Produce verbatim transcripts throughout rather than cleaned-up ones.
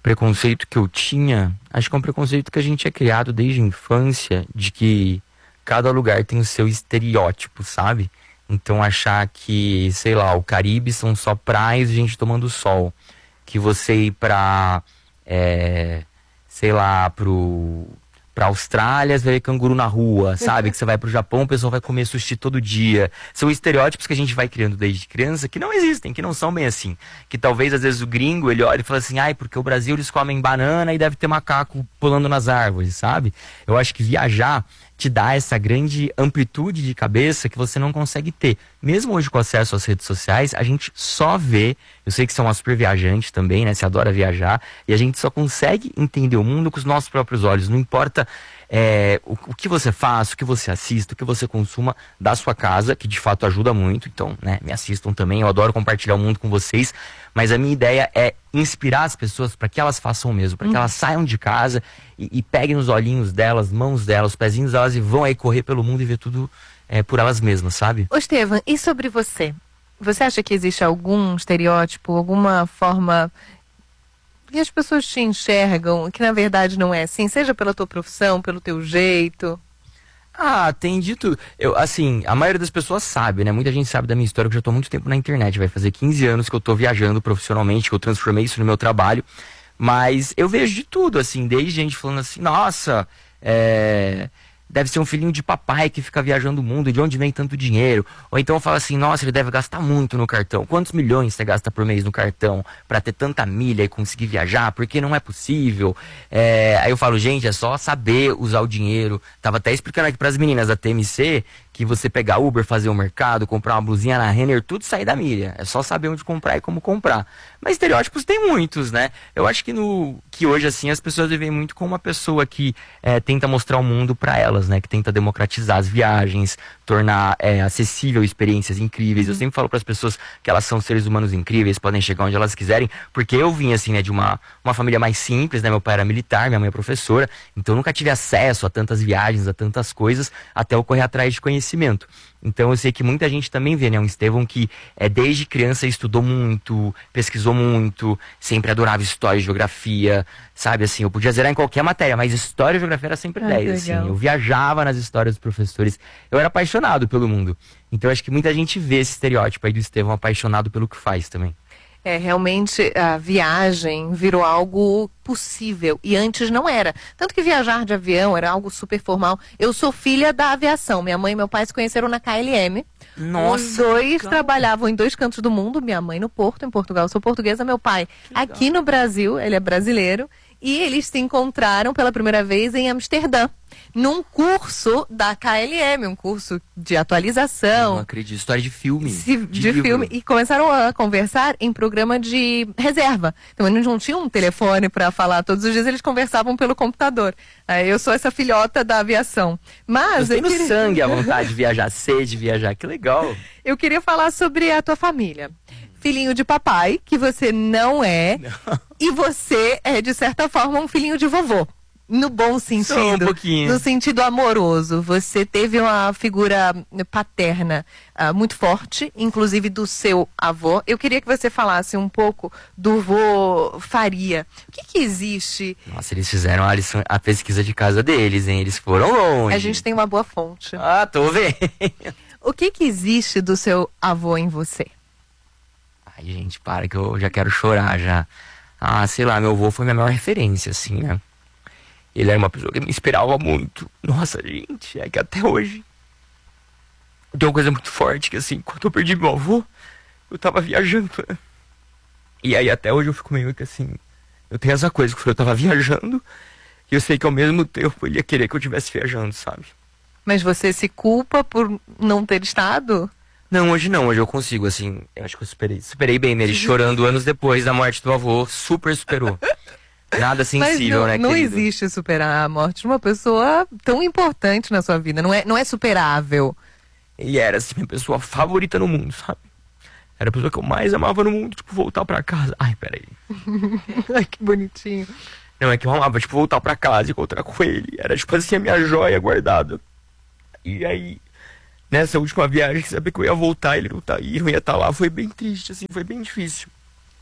preconceito que eu tinha, acho que é um preconceito que a gente é criado desde a infância, de que cada lugar tem o seu estereótipo, sabe? Então achar que, sei lá, o Caribe são só praias e gente tomando sol. Que você ir pra, é, sei lá, pro... pra Austrália, você vai ver canguru na rua, sabe? Que você vai pro Japão, o pessoal vai comer sushi todo dia. São estereótipos que a gente vai criando desde criança, que não existem, que não são bem assim. Que talvez, às vezes, o gringo, ele olha e fala assim, ai, porque o Brasil eles comem banana e deve ter macaco pulando nas árvores, sabe? Eu acho que viajar te dá essa grande amplitude de cabeça que você não consegue ter. Mesmo hoje com acesso às redes sociais, a gente só vê, eu sei que você é uma super viajante também, né? Você adora viajar, e a gente só consegue entender o mundo com os nossos próprios olhos. Não importa é, o, o que você faz, o que você assista, o que você consuma da sua casa, que de fato ajuda muito. Então, né, me assistam também, eu adoro compartilhar o mundo com vocês. Mas a minha ideia é inspirar as pessoas para que elas façam o mesmo, para que elas saiam de casa e, e peguem os olhinhos delas, mãos delas, os pezinhos delas e vão aí correr pelo mundo e ver tudo é, por elas mesmas, sabe? Ô Estevam, e sobre você? Você acha que existe algum estereótipo, alguma forma que as pessoas te enxergam, que na verdade não é assim, seja pela tua profissão, pelo teu jeito? Ah, tem de tudo. Eu, assim, a maioria das pessoas sabe, né? Muita gente sabe da minha história, que eu já tô há muito tempo na internet. Vai fazer quinze anos que eu tô viajando profissionalmente, que eu transformei isso no meu trabalho. Mas eu vejo de tudo, assim, desde gente falando assim, nossa, é... deve ser um filhinho de papai que fica viajando o mundo, de onde vem tanto dinheiro? Ou então fala assim, nossa, ele deve gastar muito no cartão. Quantos milhões você gasta por mês no cartão pra ter tanta milha e conseguir viajar? Porque não é possível. É... Aí eu falo, gente, é só saber usar o dinheiro. Tava até explicando aqui pras meninas da T M C que você pegar Uber, fazer o mercado, comprar uma blusinha na Renner, tudo sair da milha. É só saber onde comprar e como comprar. Mas estereótipos tem muitos, né? Eu acho que, no, que hoje, assim, as pessoas vivem muito com uma pessoa que é, tenta mostrar o mundo para elas, né? Que tenta democratizar as viagens, tornar é, acessível experiências incríveis. Eu sempre falo para as pessoas que elas são seres humanos incríveis, podem chegar onde elas quiserem, porque eu vim, assim, né, de uma, uma família mais simples, né? Meu pai era militar, minha mãe é professora, então eu nunca tive acesso a tantas viagens, a tantas coisas, até eu correr atrás de conhecimento. Então eu sei que muita gente também vê, né, um Estevam que é, desde criança estudou muito, pesquisou muito, sempre adorava história e geografia, sabe, assim, eu podia zerar em qualquer matéria, mas história e geografia era sempre ah, dez, assim, eu viajava nas histórias dos professores, eu era apaixonado pelo mundo, então acho que muita gente vê esse estereótipo aí do Estevam apaixonado pelo que faz também. É, realmente a viagem virou algo possível e antes não era. Tanto que viajar de avião era algo super formal. Eu sou filha da aviação. Minha mãe e meu pai se conheceram na K L M. Nossa! Os dois cara. trabalhavam em dois cantos do mundo. Minha mãe no Porto, em Portugal. Eu sou portuguesa, meu pai aqui no Brasil, ele é brasileiro. E eles se encontraram pela primeira vez em Amsterdã, num curso da K L M, um curso de atualização. Não acredito, história de filme. De, de filme. E começaram a conversar em programa de reserva. Então eles não tinham um telefone para falar todos os dias, eles conversavam pelo computador. Aí eu sou essa filhota da aviação. Mas tem no queria... sangue a vontade de viajar, sede de viajar, que legal. Eu queria falar sobre a tua família. Filhinho de papai, que você não é, não. E você é, de certa forma, um filhinho de vovô. No bom sentido. Só um pouquinho. No sentido amoroso. Você teve uma figura paterna uh, muito forte, inclusive do seu avô. Eu queria que você falasse um pouco do vô Faria. O que que existe? Nossa, eles fizeram a, lição, a pesquisa de casa deles, hein? Eles foram longe. A gente tem uma boa fonte. Ah, tô vendo. O que que existe do seu avô em você? Ai, gente, para que eu já quero chorar já. Ah, sei lá, meu avô foi minha maior referência, assim, né? Ele era uma pessoa que me inspirava muito. Nossa, gente, é que até hoje tem uma coisa muito forte, que assim, quando eu perdi meu avô, eu tava viajando, né? E aí até hoje eu fico meio que assim, eu tenho essa coisa, que eu tava viajando, e eu sei que ao mesmo tempo ele ia querer que eu estivesse viajando, sabe? Mas você se culpa por não ter estado? Não, hoje não, hoje eu consigo, assim, eu acho que eu superei, superei bem nele, chorando anos depois da morte do avô, super superou. Nada sensível, Mas não, né, não querido? existe superar a morte de uma pessoa tão importante na sua vida, não é, não é superável. Ele era, assim, minha pessoa favorita no mundo, sabe? Era a pessoa que eu mais amava no mundo, tipo, voltar pra casa. Ai, peraí. Ai, que bonitinho. Não, é que eu amava, tipo, voltar pra casa e encontrar com ele. Era, tipo assim, a minha joia guardada. E aí, nessa última viagem, que sabia que eu ia voltar, ele não tá aí, não ia estar lá. Foi bem triste, assim, foi bem difícil.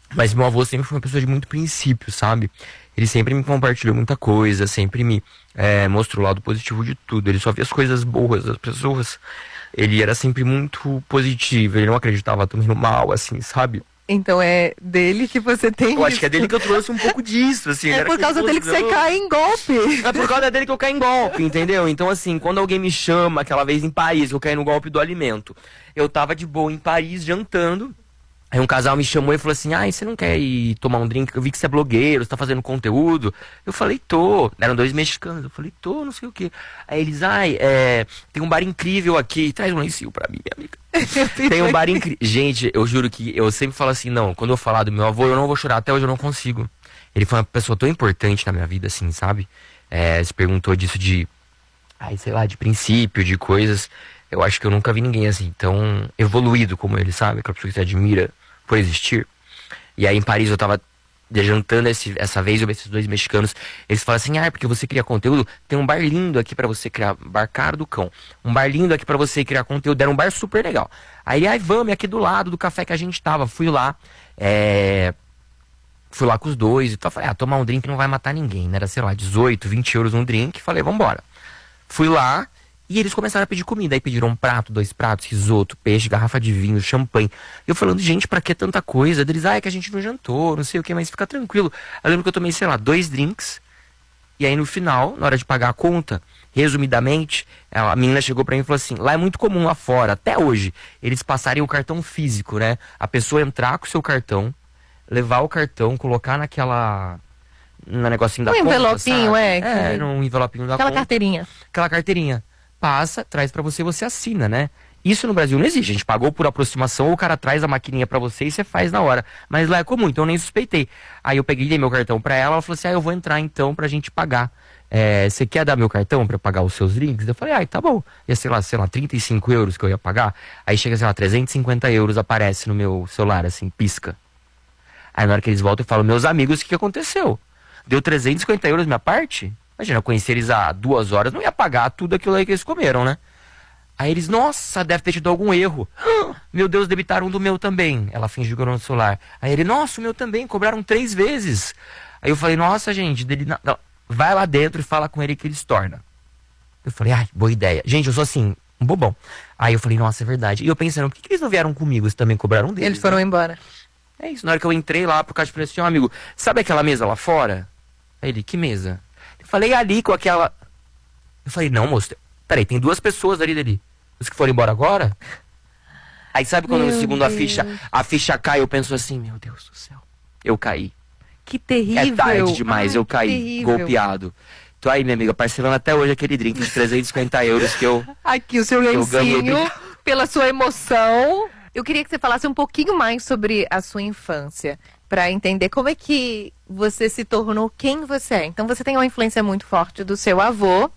Mas meu avô sempre foi uma pessoa de muito princípio, sabe? Ele sempre me compartilhou muita coisa, sempre me é, mostrou o lado positivo de tudo. Ele só via as coisas boas das pessoas. Ele era sempre muito positivo, ele não acreditava também no mal, assim, sabe? Então é dele que você tem Eu isso. acho que é dele que eu trouxe um pouco disso, assim. É por causa dele que você cai em golpe. É por causa dele que eu caio em golpe, entendeu? Então, assim, quando alguém me chama, aquela vez em Paris, eu caí no golpe do alimento. Eu tava de boa em Paris, jantando. Aí um casal me chamou e falou assim, ai, você não quer ir tomar um drink? Eu vi que você é blogueiro, você tá fazendo conteúdo. Eu falei, tô. Eram dois mexicanos. Eu falei, tô, não sei o quê. Aí eles, ai, é, tem um bar incrível aqui. Traz um lencinho pra mim, minha amiga. Tem um bar incrível. Gente, eu juro que eu sempre falo assim, não, quando eu falar do meu avô, eu não vou chorar. Até hoje eu não consigo. Ele foi uma pessoa tão importante na minha vida, assim, sabe? É, se perguntou disso de, ai, sei lá, de princípio, de coisas. Eu acho que eu nunca vi ninguém assim, tão evoluído como ele, sabe? Aquela pessoa que você admira por existir. E aí em Paris eu tava jantando esse, essa vez, eu vi esses dois mexicanos, eles falaram assim, ah, porque você cria conteúdo, tem um bar lindo aqui pra você criar, bar Caro do Cão, um bar lindo aqui pra você criar conteúdo, era um bar super legal. Aí, ai, vamos, é aqui do lado do café que a gente tava, fui lá, é... fui lá com os dois, então falei, ah, tomar um drink não vai matar ninguém, né? Era, sei lá, dezoito, vinte euros um drink, falei, vambora. Fui lá, e eles começaram a pedir comida. Aí pediram um prato, dois pratos, risoto, peixe, garrafa de vinho, champanhe. Eu falando, gente, pra que tanta coisa? Eles, ah, é que a gente não jantou, não sei o que, mas fica tranquilo. Eu lembro que eu tomei, sei lá, dois drinks. E aí no final, na hora de pagar a conta, resumidamente, a menina chegou pra mim e falou assim, lá é muito comum lá fora, até hoje, eles passarem o cartão físico, né? A pessoa entrar com o seu cartão, levar o cartão, colocar naquela... no negocinho da um conta, envelopinho, sabe? é. É, que... num envelopinho da Aquela conta. carteirinha. Aquela carteirinha. Passa, traz pra você, você assina, né? Isso no Brasil não existe. A gente pagou por aproximação, ou o cara traz a maquininha pra você e você faz na hora. Mas lá é comum, então eu nem suspeitei. Aí eu peguei, dei meu cartão pra ela, ela falou assim, ah, eu vou entrar então pra gente pagar. É, você quer dar meu cartão pra pagar os seus drinks? Eu falei, ai, tá bom. Ia, sei lá, sei lá, trinta e cinco euros que eu ia pagar. Aí chega, sei lá, trezentos e cinquenta euros aparece no meu celular, assim, pisca. Aí na hora que eles voltam eu falo, meus amigos, o que, que aconteceu? Deu trezentos e cinquenta euros minha parte? Imagina, eu conheci eles há duas horas, não ia pagar tudo aquilo aí que eles comeram, né? Aí eles, nossa, deve ter tido algum erro. Ah, meu Deus, debitaram do meu também. Ela fingiu que era no celular. Aí ele, nossa, o meu também, cobraram três vezes. Aí eu falei, nossa, gente, dele, não, não, vai lá dentro e fala com ele que eles tornam. Eu falei, ai, boa ideia. Gente, eu sou assim, um bobão. Aí eu falei, nossa, é verdade. E eu pensando, por que, que eles não vieram comigo? Eles também cobraram deles. Eles foram né? embora. É isso, na hora que eu entrei lá pro caixa, eu falei assim, ó, amigo, sabe aquela mesa lá fora? Aí ele, que mesa? Eu falei, ali com aquela... Eu falei, não, moço, peraí, tem duas pessoas ali dali. Os que foram embora agora? Aí sabe quando Meu segundo a Deus. ficha, a ficha cai, eu penso assim, meu Deus do céu, eu caí. Que terrível. É tarde demais, Ai, eu que caí, terrível. golpeado. Tô aí, minha amiga, parcelando até hoje aquele drink de trezentos e cinquenta euros que eu... Aqui o seu Eu ganhei lencinho, pela sua emoção. Eu queria que você falasse um pouquinho mais sobre a sua infância, para entender como é que você se tornou quem você é. Então você tem uma influência muito forte do seu avô.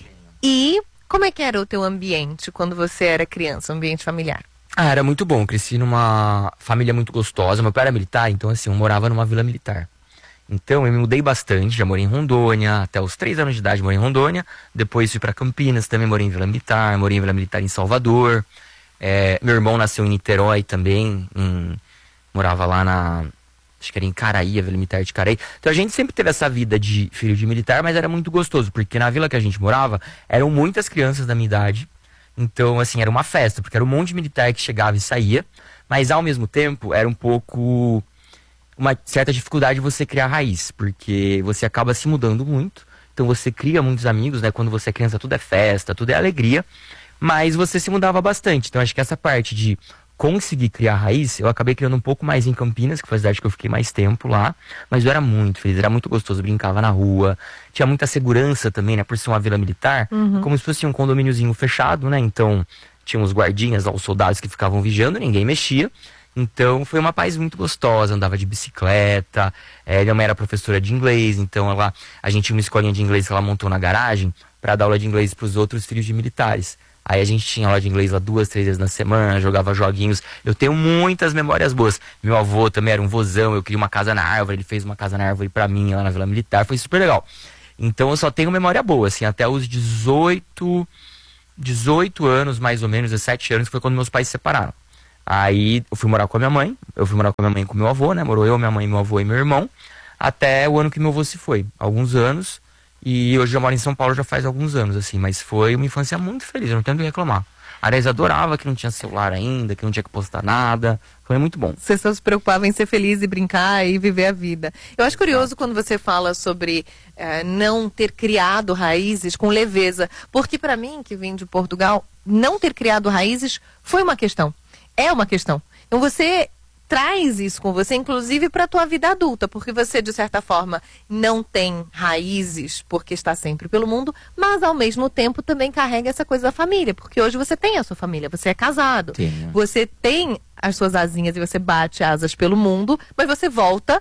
E como é que era o teu ambiente quando você era criança, um ambiente familiar? Ah, era muito bom, cresci numa família muito gostosa, meu pai era militar, então assim, eu morava numa vila militar. Então eu me mudei bastante, já morei em Rondônia, até os três anos de idade morei em Rondônia, depois fui pra Campinas, também morei em vila militar, morei em vila militar em Salvador. É, meu irmão nasceu em Niterói também, em, morava lá na, acho que era em Caraí, a vila militar de Caraí. Então a gente sempre teve essa vida de filho de militar, mas era muito gostoso, porque na vila que a gente morava, eram muitas crianças da minha idade. Então, assim, era uma festa, porque era um monte de militar que chegava e saía, mas ao mesmo tempo era um pouco uma certa dificuldade de você criar raiz, porque você acaba se mudando muito, então você cria muitos amigos, né? Quando você é criança tudo é festa, tudo é alegria, mas você se mudava bastante. Então acho que essa parte de conseguir criar raiz, eu acabei criando um pouco mais em Campinas, que foi a cidade que eu fiquei mais tempo lá, mas eu era muito feliz, era muito gostoso, brincava na rua, tinha muita segurança também, né, por ser uma vila militar, Uhum. como se fosse um condomíniozinho fechado, né, então tinha os guardinhas lá, os soldados que ficavam vigiando, ninguém mexia, então foi uma paz muito gostosa, andava de bicicleta, é, minha mãe era professora de inglês, então ela, a gente tinha uma escolinha de inglês que ela montou na garagem, para dar aula de inglês para os outros filhos de militares. Aí a gente tinha aula de inglês lá duas, três vezes na semana, jogava joguinhos. Eu tenho muitas memórias boas. Meu avô também era um vozão, eu queria uma casa na árvore, ele fez uma casa na árvore pra mim lá na Vila Militar, foi super legal. Então eu só tenho memória boa, assim, até os dezoito, dezoito anos, mais ou menos, dezessete anos, que foi quando meus pais se separaram. Aí eu fui morar com a minha mãe, eu fui morar com a minha mãe e com o meu avô, né? Morou eu, minha mãe, meu avô e meu irmão, até o ano que meu avô se foi, alguns anos. E hoje eu moro em São Paulo já faz alguns anos, assim, mas foi uma infância muito feliz, eu não tenho o que reclamar. Aliás, adorava que não tinha celular ainda, que não tinha que postar nada. Foi muito bom. Você só se preocupava em ser feliz e brincar e viver a vida. Eu acho curioso quando você fala sobre eh, não ter criado raízes com leveza. Porque para mim, que vim de Portugal, não ter criado raízes foi uma questão. É uma questão. Então você traz isso com você, inclusive para a tua vida adulta, porque você, de certa forma, não tem raízes porque está sempre pelo mundo, mas ao mesmo tempo também carrega essa coisa da família, porque hoje você tem a sua família, você é casado, Sim. Você tem as suas asinhas e você bate asas pelo mundo, mas você volta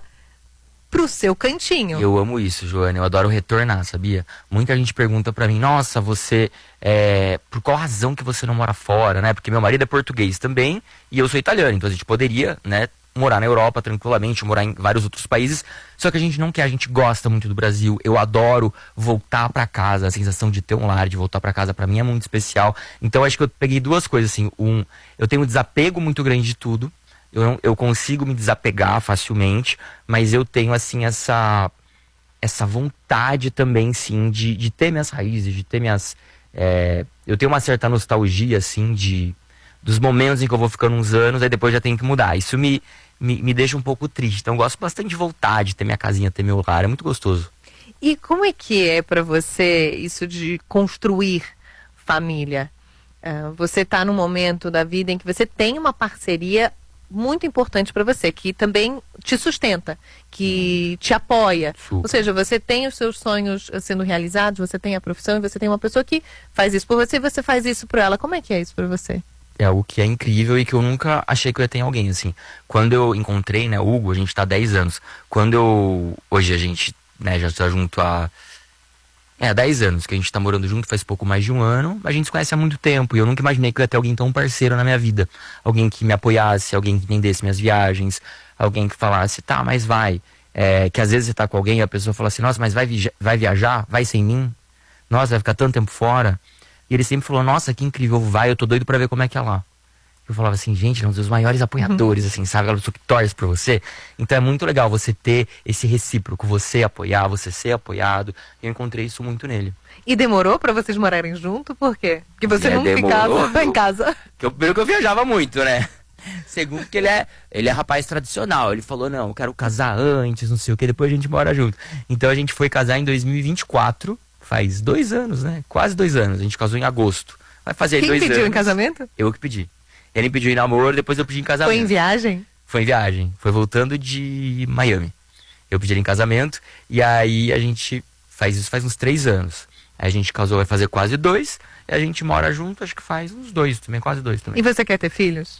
pro seu cantinho. Eu amo isso, Joana, eu adoro retornar, sabia? Muita gente pergunta pra mim, nossa, você, é, por qual razão que você não mora fora, né? Porque meu marido é português também e eu sou italiano, então a gente poderia, né, morar na Europa tranquilamente, morar em vários outros países, só que a gente não quer, a gente gosta muito do Brasil, eu adoro voltar pra casa, a sensação de ter um lar, de voltar pra casa, pra mim é muito especial. Então acho que eu peguei duas coisas, assim, um, eu tenho um desapego muito grande de tudo. Eu, não, eu consigo me desapegar facilmente, mas eu tenho, assim, essa, essa vontade também, sim, de, de ter minhas raízes, de ter minhas... É, eu tenho uma certa nostalgia, assim, de, dos momentos em que eu vou ficando uns anos, aí depois já tenho que mudar. Isso me, me, me deixa um pouco triste. Então eu gosto bastante de voltar, de ter minha casinha, ter meu lar. É muito gostoso. E como é que é para você isso de construir família? Uh, você está num momento da vida em que você tem uma parceria muito importante para você, que também te sustenta, que te apoia. Super. Ou seja, você tem os seus sonhos sendo realizados, você tem a profissão e você tem uma pessoa que faz isso por você e você faz isso por ela. Como é que é isso para você? É algo que é incrível e que eu nunca achei que eu ia ter em alguém, assim. Quando eu encontrei, né, o Hugo, a gente tá há dez anos. Quando eu... Hoje a gente, né, já tá junto há... É, há dez anos que a gente tá morando junto, faz pouco mais de um ano. A gente se conhece há muito tempo e eu nunca imaginei que eu ia ter alguém tão parceiro na minha vida. Alguém que me apoiasse, alguém que entendesse minhas viagens, alguém que falasse, tá, mas vai. É, que às vezes você tá com alguém e a pessoa fala assim, nossa, mas vai, vi vai viajar? Vai sem mim? Nossa, vai ficar tanto tempo fora? E ele sempre falou, nossa, que incrível, vai, eu tô doido pra ver como é que é lá. Eu falava assim, gente, ele é um dos maiores apoiadores, uhum. assim, sabe? Aquela pessoa que torce por você. Então é muito legal você ter esse recíproco, você apoiar, você ser apoiado. Eu encontrei isso muito nele. E demorou pra vocês morarem junto? Por quê? Porque você é, não demorou, ficava em casa. Que eu, primeiro que eu viajava muito, né? Segundo que ele é, ele é rapaz tradicional. Ele falou, não, eu quero casar antes, não sei o que, depois a gente mora junto. Então a gente foi casar em dois mil e vinte e quatro, faz dois anos, né? Quase dois anos. A gente casou em agosto. Vai fazer Quem dois anos. Quem pediu em casamento? Eu que pedi. Ele me pediu em namoro, depois eu pedi em casamento. Foi em viagem? Foi em viagem. Foi voltando de Miami. Eu pedi ele em casamento. E aí a gente faz isso faz uns três anos. Aí a gente casou, vai fazer quase dois. E a gente mora junto, acho que faz uns dois também, quase dois também. E você quer ter filhos?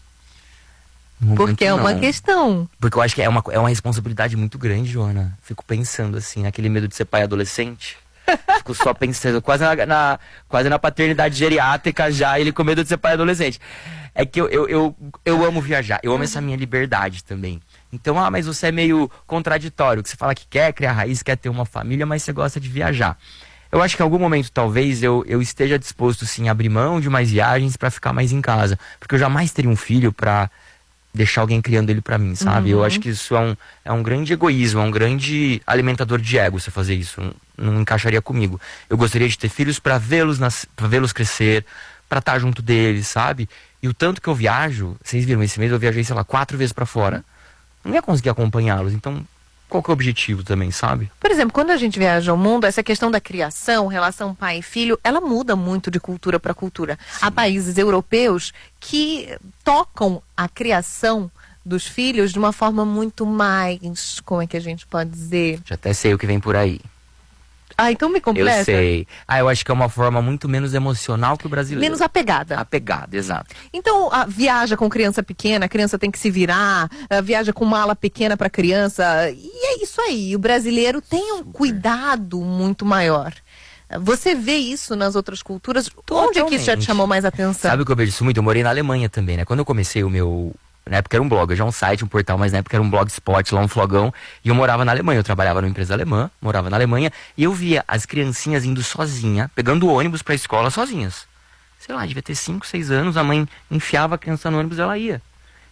Muito Porque é uma não. questão. Porque eu acho que é uma, é uma responsabilidade muito grande, Joana. Fico pensando assim, naquele medo de ser pai adolescente. Fico só pensando, quase na, na, quase na paternidade geriátrica já, ele com medo de ser pai adolescente. É que eu, eu, eu, eu amo viajar, eu amo essa minha liberdade também. Então, ah, mas você é meio contraditório, que você fala que quer criar raiz, quer ter uma família, mas você gosta de viajar. Eu acho que em algum momento, talvez, eu, eu esteja disposto, sim, a abrir mão de mais viagens pra ficar mais em casa. Porque eu jamais teria um filho pra deixar alguém criando ele pra mim, sabe? Uhum. Eu acho que isso é um, é um grande egoísmo, é um grande alimentador de ego você fazer isso. Não, não encaixaria comigo. Eu gostaria de ter filhos pra vê-los pra vê-los crescer, pra estar junto deles, sabe? E o tanto que eu viajo, vocês viram, esse mês eu viajei, sei lá, quatro vezes pra fora. Não ia conseguir acompanhá-los, então qual que é o objetivo também, sabe? Por exemplo, quando a gente viaja ao mundo, essa questão da criação, relação pai e filho, ela muda muito de cultura para cultura. Sim. Há países europeus que tocam a criação dos filhos de uma forma muito mais, como é que a gente pode dizer? Já até sei o que vem por aí. Ah, então me completa. Eu sei. Ah, eu acho que é uma forma muito menos emocional que o brasileiro. Menos apegada. Apegada, exato. Então, a, viaja com criança pequena, a criança tem que se virar, a, viaja com mala pequena para criança, e é isso aí. O brasileiro tem um cuidado muito maior. Você vê isso nas outras culturas? Totalmente. Onde é que isso já te chamou mais atenção? Sabe o que eu vejo isso muito? Eu morei na Alemanha também, né? Quando eu comecei o meu... Na época era um blog, já é um site, um portal, mas na época era um blogspot, lá um flogão. E eu morava na Alemanha, eu trabalhava numa empresa alemã, morava na Alemanha. E eu via as criancinhas indo sozinha, pegando o ônibus pra escola sozinhas. Sei lá, devia ter cinco, seis anos, a mãe enfiava a criança no ônibus e ela ia.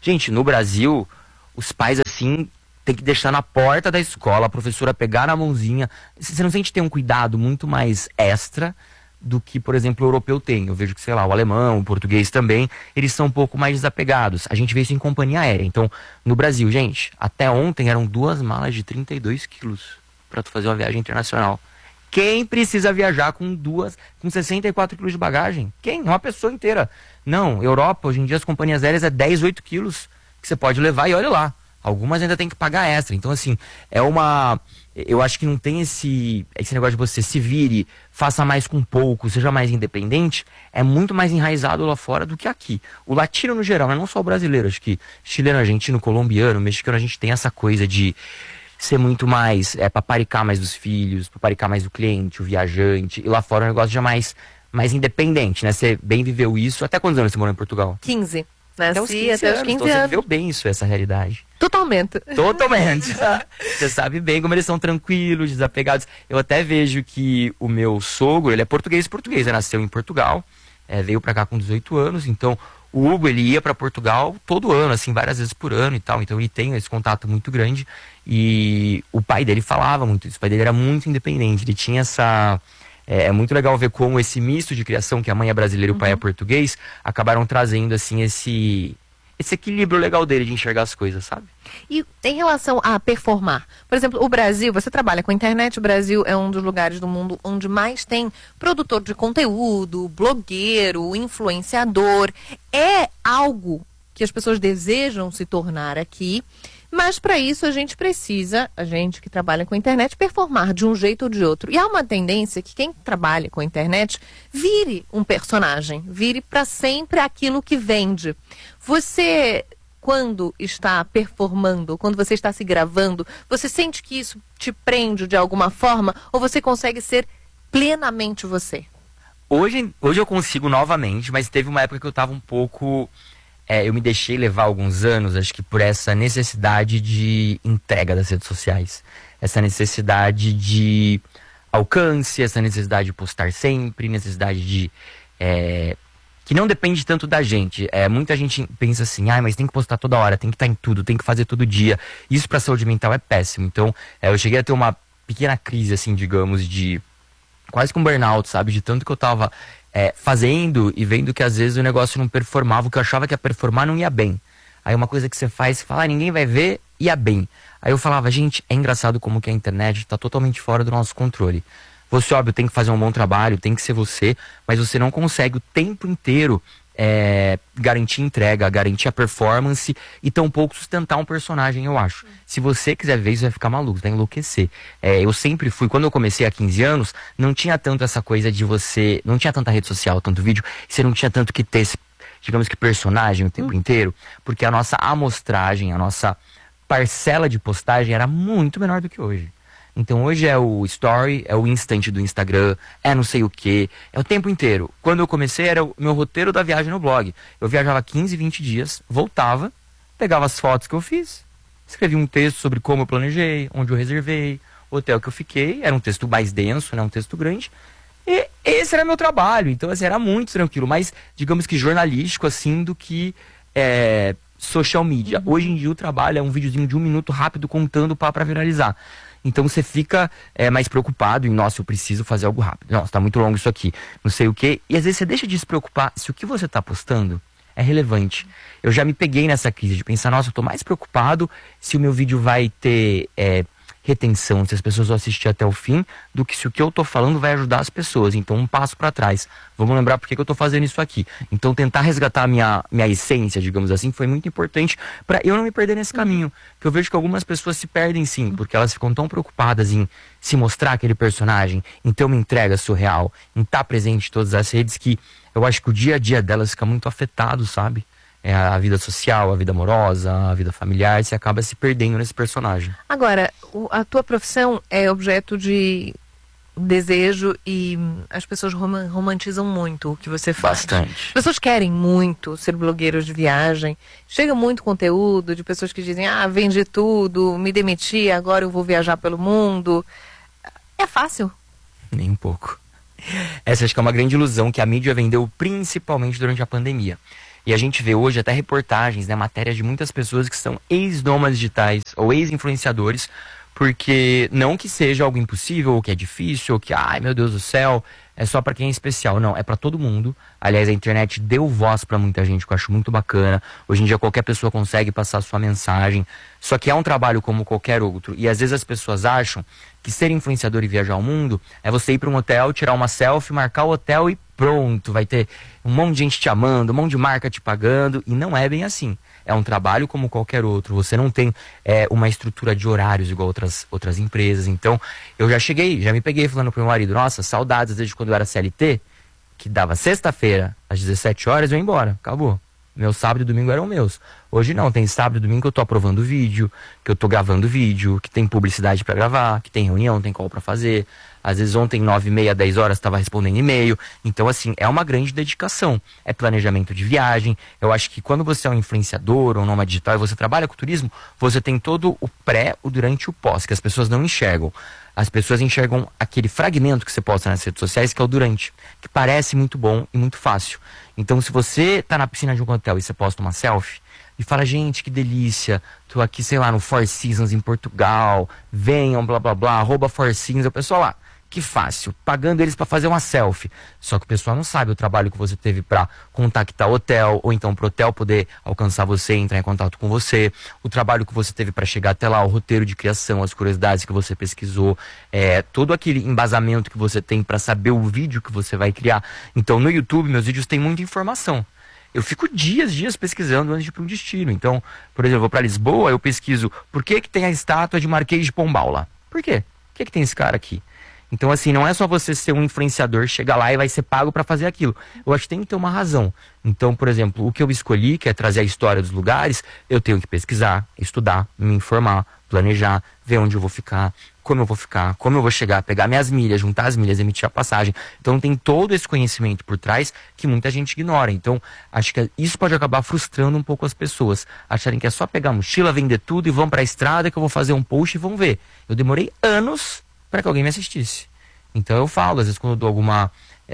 Gente, no Brasil, os pais, assim, tem que deixar na porta da escola, a professora pegar na mãozinha. Você não sente ter um cuidado muito mais extra do que, por exemplo, o europeu tem. Eu vejo que, sei lá, o alemão, o português também, eles são um pouco mais desapegados. A gente vê isso em companhia aérea. Então, no Brasil, gente, até ontem eram duas malas de trinta e dois quilos para tu fazer uma viagem internacional. Quem precisa viajar com duas, com sessenta e quatro quilos de bagagem? Quem? Uma pessoa inteira. Não, Europa, hoje em dia as companhias aéreas é dez, oito quilos que você pode levar e olha lá. Algumas ainda tem que pagar extra. Então, assim, é uma... Eu acho que não tem esse, esse negócio de você se vire, faça mais com pouco, seja mais independente. É muito mais enraizado lá fora do que aqui. O latino no geral, né? Não só o brasileiro. Acho que chileno, argentino, colombiano, mexicano, a gente tem essa coisa de ser muito mais, é, paparicar mais dos filhos, paparicar mais do cliente, o viajante. E lá fora o negócio já é mais, mais independente, né? Você bem viveu isso. Até quantos anos você morou em Portugal? quinze. Até Nasci os quinze até anos. os quinze Então você anos. viveu bem isso, essa realidade. Totalmente. Totalmente. Você sabe bem como eles são tranquilos, desapegados. Eu até vejo que o meu sogro, ele é português português, ele nasceu em Portugal, é, veio pra cá com dezoito anos, então o Hugo, ele ia pra Portugal todo ano, assim, várias vezes por ano e tal, então ele tem esse contato muito grande e o pai dele falava muito isso, o pai dele era muito independente, ele tinha essa... É, é muito legal ver como esse misto de criação, que a mãe é brasileira e o pai é português, acabaram trazendo, assim, esse... esse equilíbrio legal dele de enxergar as coisas, sabe? E em relação a performar, por exemplo, o Brasil, você trabalha com a internet, o Brasil é um dos lugares do mundo onde mais tem produtor de conteúdo, blogueiro, influenciador. É algo que as pessoas desejam se tornar aqui, mas para isso a gente precisa, a gente que trabalha com a internet, performar de um jeito ou de outro. E há uma tendência que quem trabalha com a internet vire um personagem, vire para sempre aquilo que vende. Você, quando está performando, quando você está se gravando, você sente que isso te prende de alguma forma ou você consegue ser plenamente você? Hoje, hoje eu consigo novamente, mas teve uma época que eu estava um pouco... É, eu me deixei levar alguns anos, acho que por essa necessidade de entrega das redes sociais. Essa necessidade de alcance, essa necessidade de postar sempre, necessidade de... É, que não depende tanto da gente. É, muita gente pensa assim, ah, mas tem que postar toda hora, tem que estar em tudo, tem que fazer todo dia. Isso para a saúde mental é péssimo. Então, é, eu cheguei a ter uma pequena crise, assim, digamos, de... quase que um burnout, sabe? De tanto que eu tava... É, fazendo e vendo que às vezes o negócio não performava, o que eu achava que ia performar não ia bem. Aí uma coisa que você faz, você fala, ah, ninguém vai ver, ia bem. Aí eu falava, gente, é engraçado como que a internet está totalmente fora do nosso controle. Você, óbvio, tem que fazer um bom trabalho, tem que ser você, mas você não consegue o tempo inteiro é, garantir entrega, garantir a performance e tampouco sustentar um personagem, eu acho. Se você quiser ver isso, vai ficar maluco, vai enlouquecer. É, eu sempre fui, quando eu comecei há quinze anos, não tinha tanto essa coisa de você, não tinha tanta rede social, tanto vídeo, você não tinha tanto que ter esse, digamos que personagem o tempo hum. inteiro, porque a nossa amostragem, a nossa parcela de postagem era muito menor do que hoje. Então hoje é o story, é o instant do Instagram, é não sei o que, é o tempo inteiro. Quando eu comecei era o meu roteiro da viagem no blog. Eu viajava quinze, vinte dias, voltava, pegava as fotos que eu fiz, escrevia um texto sobre como eu planejei, onde eu reservei, o hotel que eu fiquei, era um texto mais denso, né, um texto grande. E esse era meu trabalho, então assim, era muito tranquilo, mais, digamos que jornalístico assim, do que é, social media. Uhum. Hoje em dia o trabalho é um videozinho de um minuto rápido contando para viralizar. Então você fica é, mais preocupado em, nossa, eu preciso fazer algo rápido. Nossa, tá muito longo isso aqui, não sei o quê. E às vezes você deixa de se preocupar se o que você tá postando é relevante. Eu já me peguei nessa crise de pensar, nossa, eu tô mais preocupado se o meu vídeo vai ter é, retenção, se as pessoas vão assistir até o fim, do que se o que eu tô falando vai ajudar as pessoas. Então um passo para trás. Vamos lembrar por que, que eu tô fazendo isso aqui. Então tentar resgatar a minha, minha essência, digamos assim, foi muito importante para eu não me perder nesse caminho. Porque eu vejo que algumas pessoas se perdem sim, porque elas ficam tão preocupadas em se mostrar aquele personagem, em ter uma entrega surreal, em estar presente em todas as redes, que eu acho que o dia a dia delas fica muito afetado, sabe? É a vida social, a vida amorosa, a vida familiar, você acaba se perdendo nesse personagem. Agora, o, a tua profissão é objeto de desejo e as pessoas rom romantizam muito o que você faz. Bastante. As pessoas querem muito ser blogueiros de viagem. Chega muito conteúdo de pessoas que dizem, ah, vendi tudo, me demiti, agora eu vou viajar pelo mundo. É fácil? Nem um pouco. Essa acho que é uma grande ilusão que a mídia vendeu principalmente durante a pandemia. E a gente vê hoje até reportagens, né, matérias de muitas pessoas que são ex-nômades digitais ou ex-influenciadores, porque não que seja algo impossível, ou que é difícil, ou que, ai meu Deus do céu, é só para quem é especial. Não, é para todo mundo. Aliás, a internet deu voz para muita gente, que eu acho muito bacana. Hoje em dia qualquer pessoa consegue passar a sua mensagem. Só que é um trabalho como qualquer outro. E às vezes as pessoas acham que ser influenciador e viajar ao mundo é você ir para um hotel, tirar uma selfie, marcar o hotel e pronto. Vai ter um monte de gente te amando, um monte de marca te pagando. E não é bem assim. É um trabalho como qualquer outro. Você não tem é, uma estrutura de horários igual outras, outras empresas. Então, eu já cheguei, já me peguei falando pro meu marido, nossa, saudades desde quando eu era C L T, que dava sexta-feira, às dezessete horas, eu ia embora. Acabou. Meu sábado e domingo eram meus. Hoje não, tem sábado e domingo que eu tô aprovando vídeo, que eu tô gravando vídeo, que tem publicidade para gravar, que tem reunião, tem call para fazer. Às vezes ontem, nove e meia, dez horas, estava respondendo e-mail. Então, assim, é uma grande dedicação. É planejamento de viagem. Eu acho que quando você é um influenciador ou nômade digital e você trabalha com turismo, você tem todo o pré, o durante e o pós, que as pessoas não enxergam. As pessoas enxergam aquele fragmento que você posta nas redes sociais, que é o durante, que parece muito bom e muito fácil. Então, se você tá na piscina de um hotel e você posta uma selfie, e fala, gente, que delícia, tô aqui, sei lá, no Four Seasons em Portugal, venham, blá, blá, blá, arroba Four Seasons, o pessoal lá, que fácil, pagando eles para fazer uma selfie. Só que o pessoal não sabe o trabalho que você teve para contactar o hotel, ou então pro hotel poder alcançar você, entrar em contato com você, o trabalho que você teve para chegar até lá, o roteiro de criação, as curiosidades que você pesquisou, é, todo aquele embasamento que você tem para saber o vídeo que você vai criar. Então, no YouTube, meus vídeos têm muita informação. Eu fico dias, dias pesquisando antes de ir para um destino. Então, por exemplo, eu vou para Lisboa, eu pesquiso por que que tem a estátua de Marquês de Pombal lá. Por quê? Por que que tem esse cara aqui? Então, assim, não é só você ser um influenciador, chegar lá e vai ser pago para fazer aquilo. Eu acho que tem que ter uma razão. Então, por exemplo, o que eu escolhi, que é trazer a história dos lugares, eu tenho que pesquisar, estudar, me informar, planejar, ver onde eu vou ficar, como eu vou ficar, como eu vou chegar, pegar minhas milhas, juntar as milhas, emitir a passagem. Então, tem todo esse conhecimento por trás que muita gente ignora. Então, acho que isso pode acabar frustrando um pouco as pessoas. Acharem que é só pegar a mochila, vender tudo e vão para a estrada que eu vou fazer um post e vão ver. Eu demorei anos para que alguém me assistisse. Então eu falo, às vezes quando eu dou alguma,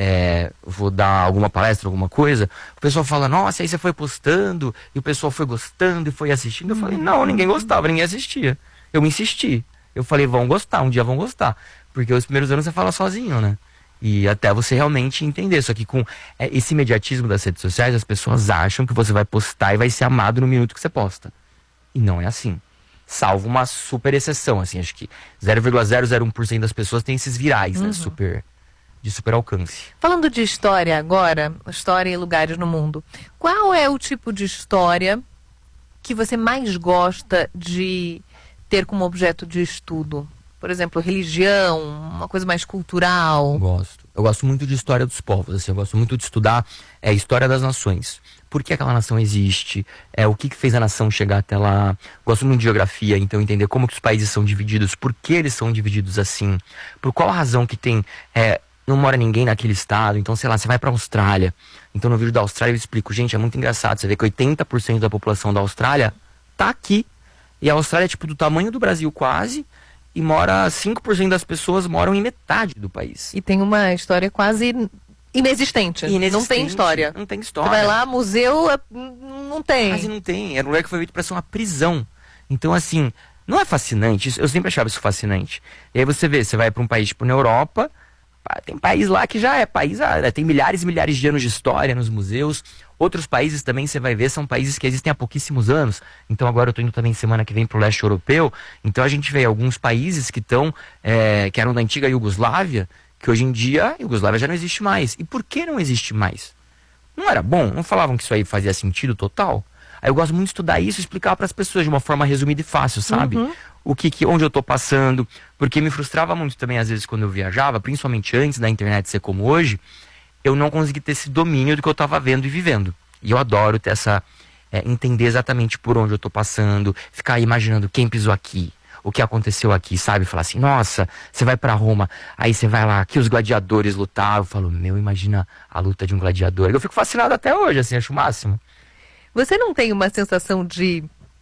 é, vou dar alguma palestra, alguma coisa, o pessoal fala, nossa, aí você foi postando, e o pessoal foi gostando e foi assistindo. Eu falei, não, ninguém gostava, ninguém assistia. Eu insisti. Eu falei, vão gostar, um dia vão gostar. Porque os primeiros anos você fala sozinho, né? E até você realmente entender. Só que com é, esse imediatismo das redes sociais, as pessoas acham que você vai postar e vai ser amado no minuto que você posta. E não é assim. Salvo uma super exceção, assim, acho que zero vírgula zero zero um por cento das pessoas tem esses virais, uhum, né, super, de super alcance. Falando de história agora, história e lugares no mundo, qual é o tipo de história que você mais gosta de ter como objeto de estudo? Por exemplo, religião, uma coisa mais cultural? Gosto. Eu gosto muito de história dos povos, assim, eu gosto muito de estudar é, história das nações. Por que aquela nação existe, é, o que, que fez a nação chegar até lá. Gosto muito de geografia, então entender como que os países são divididos, por que eles são divididos assim, por qual razão que tem, é, não mora ninguém naquele estado, então sei lá, você vai pra Austrália, então no vídeo da Austrália eu explico, gente, é muito engraçado, você vê que oitenta por cento da população da Austrália tá aqui, e a Austrália é tipo do tamanho do Brasil quase, e mora, cinco por cento das pessoas moram em metade do país. E tem uma história quase inexistente. Inexistente. Não tem história. Não tem história. Você vai lá, museu, não tem. Quase não tem. Era um lugar que foi feito para ser uma prisão. Então, assim, não é fascinante? Eu sempre achava isso fascinante. E aí você vê, você vai para um país tipo na Europa, tem país lá que já é país, tem milhares e milhares de anos de história nos museus. Outros países também você vai ver, são países que existem há pouquíssimos anos. Então agora eu estou indo também semana que vem para o leste europeu. Então a gente vê alguns países que estão, é, que eram da antiga Iugoslávia, que hoje em dia a Iugoslávia já não existe mais. E por que não existe mais? Não era bom? Não falavam que isso aí fazia sentido total? Aí eu gosto muito de estudar isso e explicar para as pessoas de uma forma resumida e fácil, sabe? Uhum. O que, que, onde eu tô passando, porque me frustrava muito também às vezes quando eu viajava, principalmente antes da internet ser como hoje, eu não consegui ter esse domínio do que eu tava vendo e vivendo. E eu adoro ter essa, é, entender exatamente por onde eu tô passando, ficar imaginando quem pisou aqui, o que aconteceu aqui, sabe? Falar assim, nossa, você vai pra Roma, aí você vai lá, que os gladiadores lutavam, eu falo, meu, imagina a luta de um gladiador. Eu fico fascinado até hoje, assim, acho o máximo. Você não tem uma sensação de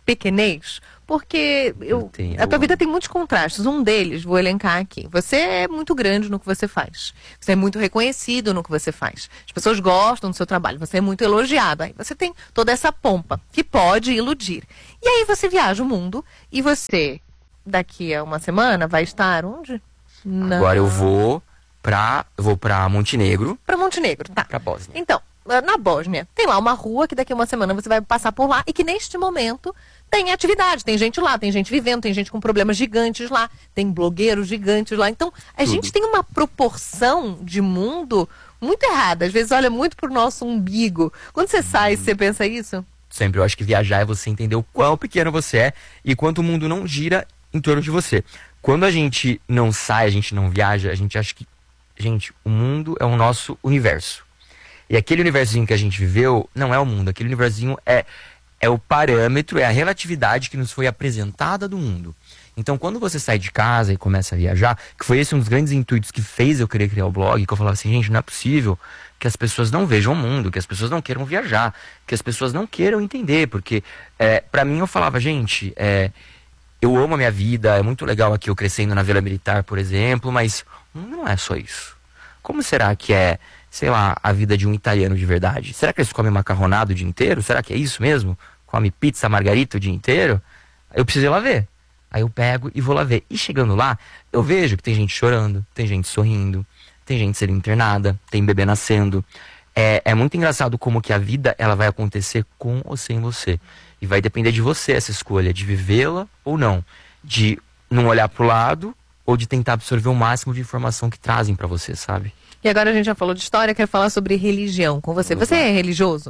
pequenez? Porque eu, Tenho, a tua eu vida amo. tem muitos contrastes. Um deles, vou elencar aqui. Você é muito grande no que você faz. Você é muito reconhecido no que você faz. As pessoas gostam do seu trabalho. Você é muito elogiado. Aí você tem toda essa pompa que pode iludir. E aí você viaja o mundo e você, daqui a uma semana, vai estar onde? Na... Agora eu vou pra, eu vou pra Montenegro, Para Montenegro, tá. pra Bósnia. Então, na Bósnia, tem lá uma rua que daqui a uma semana você vai passar por lá e que neste momento tem atividade, tem gente lá, tem gente vivendo, tem gente com problemas gigantes lá, tem blogueiros gigantes lá. Então, a Tudo. gente tem uma proporção de mundo muito errada. Às vezes olha muito pro nosso umbigo. Quando você sai, você pensa isso? Sempre eu acho que viajar é você entender o quão pequeno você é e quanto o mundo não gira em torno de você. Quando a gente não sai, a gente não viaja, a gente acha que, gente, o mundo é o nosso universo. E aquele universozinho que a gente viveu não é o mundo. Aquele universozinho é, é o parâmetro, é a relatividade que nos foi apresentada do mundo. Então, quando você sai de casa e começa a viajar, que foi esse um dos grandes intuitos que fez eu querer criar o blog, que eu falava assim, gente, não é possível que as pessoas não vejam o mundo, que as pessoas não queiram viajar, que as pessoas não queiram entender. Porque, é, pra mim, eu falava, gente, é, eu amo a minha vida, é muito legal aqui eu crescendo na Vila Militar, por exemplo, mas o mundo não é só isso. Como será que é, sei lá, a vida de um italiano de verdade? Será que eles comem macarronado o dia inteiro? Será que é isso mesmo? Come pizza margarita o dia inteiro? Eu preciso ir lá ver. Aí eu pego e vou lá ver. E chegando lá, eu vejo que tem gente chorando, tem gente sorrindo, tem gente sendo internada, tem bebê nascendo. É, é muito engraçado como que a vida ela vai acontecer com ou sem você. E vai depender de você essa escolha, de vivê-la ou não. De não olhar pro lado ou de tentar absorver o máximo de informação que trazem pra você, sabe? E agora a gente já falou de história, quero falar sobre religião com você. Vamos Você lá. é religioso?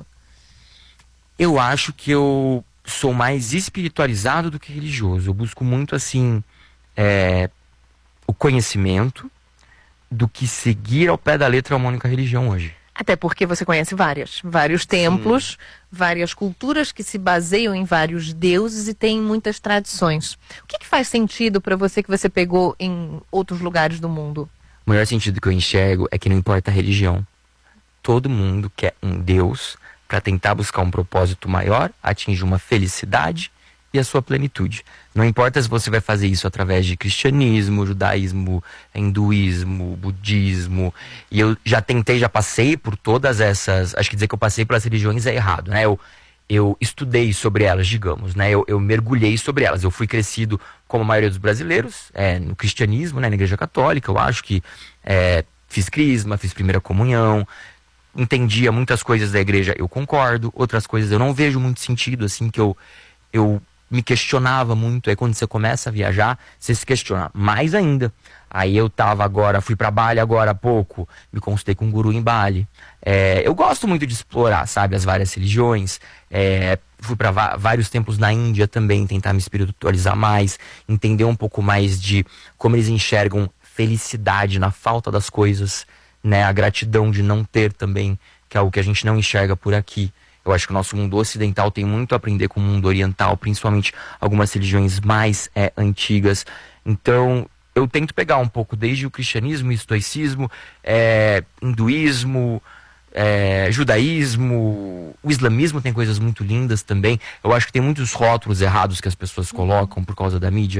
Eu acho que eu sou mais espiritualizado do que religioso. Eu busco muito, assim, é, o conhecimento do que seguir ao pé da letra a única religião hoje. Até porque você conhece várias, vários templos, várias culturas que se baseiam em vários deuses e têm muitas tradições. O que, que faz sentido para você que você pegou em outros lugares do mundo? O melhor sentido que eu enxergo é que não importa a religião. Todo mundo quer um Deus para tentar buscar um propósito maior, atingir uma felicidade e a sua plenitude. Não importa se você vai fazer isso através de cristianismo, judaísmo, hinduísmo, budismo. E eu já tentei, já passei por todas essas... Acho que dizer que eu passei pelas religiões é errado, né? Eu, eu estudei sobre elas, digamos, né? Eu, eu mergulhei sobre elas. Eu fui crescido, como a maioria dos brasileiros, é, no cristianismo, né? Na Igreja Católica. Eu acho que é, fiz crisma, fiz primeira comunhão. Entendia muitas coisas da igreja, eu concordo. Outras coisas eu não vejo muito sentido, assim, que eu... eu me questionava muito. Aí quando você começa a viajar, você se questiona mais ainda. Aí eu tava agora, fui pra Bali agora há pouco, me consultei com um guru em Bali. É, eu gosto muito de explorar, sabe, as várias religiões. É, fui pra vários templos na Índia também, tentar me espiritualizar mais, entender um pouco mais de como eles enxergam felicidade na falta das coisas, né, a gratidão de não ter também, que é algo que a gente não enxerga por aqui. Eu acho que o nosso mundo ocidental tem muito a aprender com o mundo oriental, principalmente algumas religiões mais é, antigas. Então, eu tento pegar um pouco desde o cristianismo, estoicismo, é, hinduísmo, é, judaísmo, o islamismo tem coisas muito lindas também. Eu acho que tem muitos rótulos errados que as pessoas colocam por causa da mídia.